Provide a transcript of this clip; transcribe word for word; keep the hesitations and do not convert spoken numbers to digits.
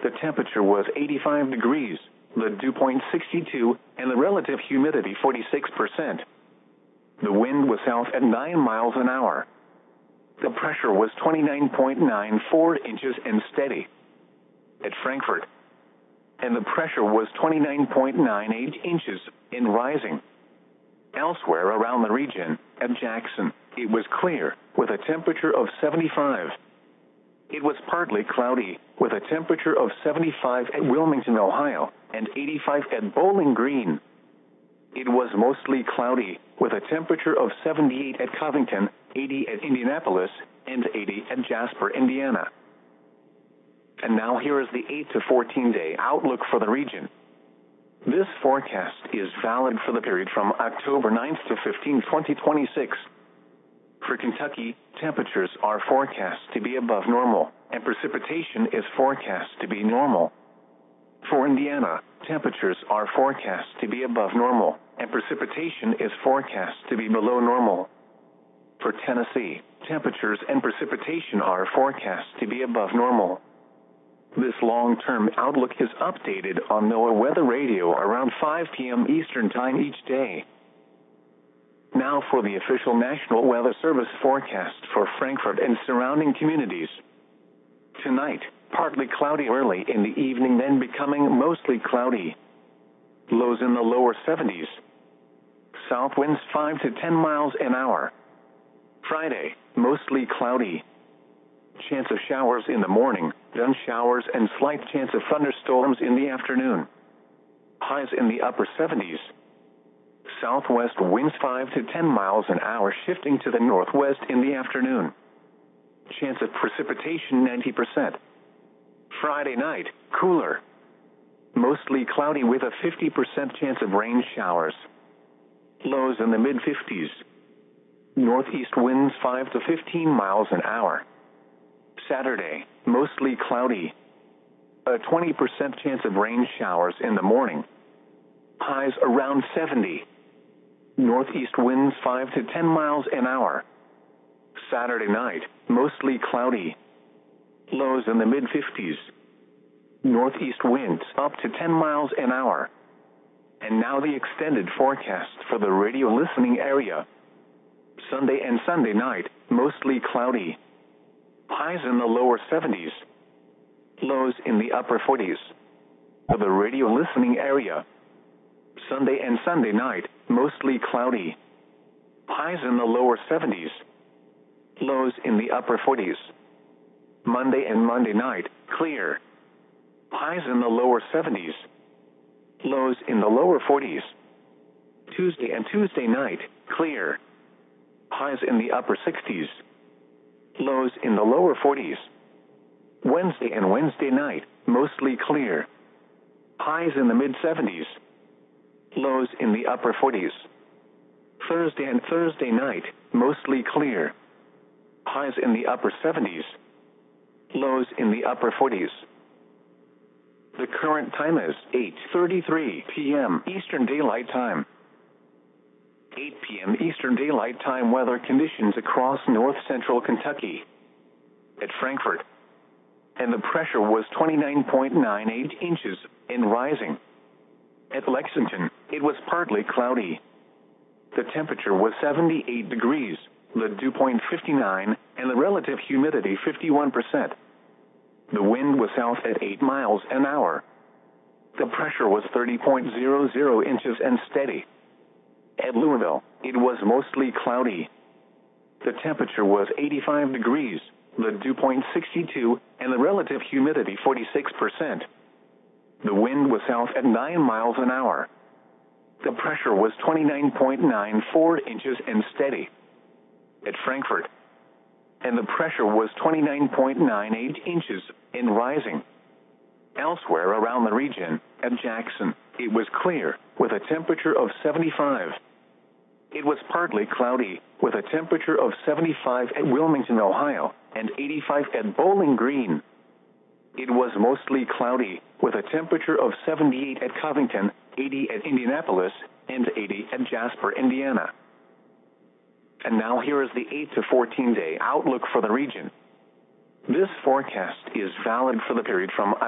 The temperature was eighty-five degrees, the dew point sixty-two, and the relative humidity forty-six percent. The wind was south at nine miles an hour. The pressure was twenty-nine point nine four inches and steady at Frankfurt, and the pressure was twenty-nine point nine eight inches and rising. Elsewhere around the region, at Jackson, it was clear, with a temperature of seventy-five. It was partly cloudy, with a temperature of seventy-five at Wilmington, Ohio, and eighty-five at Bowling Green. It was mostly cloudy, with a temperature of seventy-eight at Covington, eighty at Indianapolis, and eighty at Jasper, Indiana. And now here is the eight to fourteen day outlook for the region. This forecast is valid for the period from October ninth to fifteenth, twenty twenty-six. For Kentucky, temperatures are forecast to be above normal, and precipitation is forecast to be normal. For Indiana, temperatures are forecast to be above normal, and precipitation is forecast to be below normal. For Tennessee, temperatures and precipitation are forecast to be above normal. This long-term outlook is updated on NOAA Weather Radio around five p m Eastern Time each day. Now for the official National Weather Service forecast for Frankfurt and surrounding communities. Tonight, partly cloudy early in the evening, then becoming mostly cloudy. Lows in the lower seventies. South winds five to ten miles an hour. Friday, mostly cloudy. Chance of showers in the morning, then showers and slight chance of thunderstorms in the afternoon. Highs in the upper seventies. Southwest winds five to ten miles an hour, shifting to the northwest in the afternoon. Chance of precipitation ninety percent. Friday night, cooler. Mostly cloudy with a fifty percent chance of rain showers. Lows in the mid fifties. Northeast winds five to fifteen miles an hour. Saturday, mostly cloudy. A twenty percent chance of rain showers in the morning. Highs around seventy. Northeast winds five to ten miles an hour. Saturday night, mostly cloudy. Lows in the mid fifties. Northeast winds up to ten miles an hour. And now the extended forecast for the radio listening area. Sunday and Sunday night, mostly cloudy. Highs in the lower seventies. Lows in the upper forties. For the radio listening area. Sunday and Sunday night, mostly cloudy. Highs in the lower seventies. Lows in the upper forties. Monday and Monday night, clear. Highs in the lower seventies. Lows in the lower forties. Tuesday and Tuesday night, clear. Highs in the upper sixties. Lows in the lower forties. Wednesday and Wednesday night, mostly clear. Highs in the mid seventies. Lows in the upper forties. Thursday and Thursday night, mostly clear. Highs in the upper seventies. Lows in the upper forties. The current time is eight thirty-three p m Eastern Daylight Time. eight p m Eastern Daylight Time weather conditions across north-central Kentucky. At Frankfurt, and the pressure was twenty-nine point nine eight inches and rising. At Lexington, it was partly cloudy. The temperature was seventy-eight degrees, the dew point fifty-nine, and the relative humidity fifty-one percent. The wind was south at eight miles an hour. The pressure was thirty point zero zero inches and steady. At Louisville, it was mostly cloudy. The temperature was eighty-five degrees, the dew point sixty-two, and the relative humidity forty-six percent. The wind was south at nine miles an hour. The pressure was twenty-nine point nine four inches and steady. At Frankfurt, and the pressure was twenty-nine point nine eight inches and rising. Elsewhere around the region, at Jackson, it was clear, with a temperature of seventy-five. It was partly cloudy, with a temperature of seventy-five at Wilmington, Ohio, and eighty-five at Bowling Green. It was mostly cloudy, with a temperature of seventy-eight at Covington, eighty at Indianapolis, and eighty at Jasper, Indiana. And now here is the eight to fourteen day outlook for the region. This forecast is valid for the period from